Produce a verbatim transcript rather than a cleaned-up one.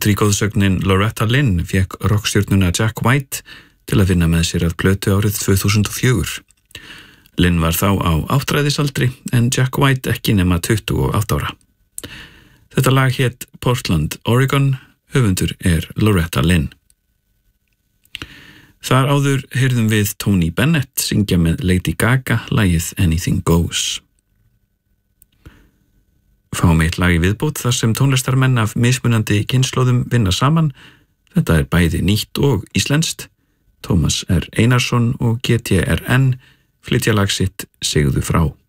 Country-góðsögnin Loretta Lynn fékk rockstjörnuna Jack White til að vinna með sér að plötu árið tvö þúsund og fjögur. Lynn var þá á áttræðisaldri en Jack White ekki nema tuttugu og átta ára. Þetta lag hét Portland, Oregon, höfundur er Loretta Lynn. Þar áður heyrðum við Tony Bennett syngja með Lady Gaga lagið Anything Goes. Fáum eitt lag í viðbót þar sem tónlistarmenn af mismunandi kynslóðum vinna saman. Þetta er bæði nýtt og íslenskt. Tómas R. Einarsson og G T R N flytja lag sitt Segðu frá.